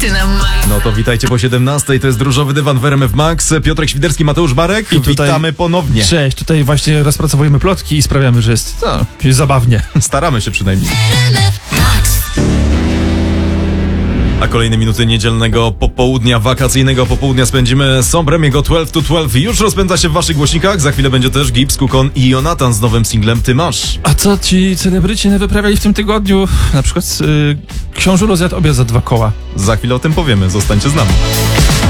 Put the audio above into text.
Krystyna Max. No to witajcie po 17. To jest Różowy Dywan w RMF Max. Piotrek Świderski, Mateusz Barek. I tutaj- Witamy ponownie. Cześć, tutaj właśnie rozpracowujemy plotki i sprawiamy, że jest zabawnie. Staramy się przynajmniej. A kolejne minuty niedzielnego popołudnia, wakacyjnego popołudnia spędzimy z Sombremiego 12 to 12. Już rozpędza się w waszych głośnikach. Za chwilę będzie też Gibbs, Kukon i Jonatan z nowym singlem Ty Masz. A co ci celebryci wyprawiali w tym tygodniu? Na przykład książę rozjadł obiad za 2 koła. Za chwilę o tym powiemy. Zostańcie z nami.